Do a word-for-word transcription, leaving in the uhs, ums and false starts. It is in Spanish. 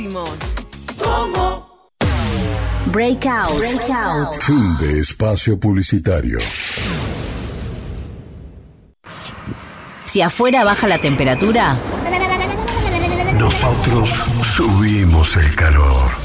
Breakout. Breakout. Fin de espacio publicitario. Si afuera baja la temperatura, nosotros subimos el calor.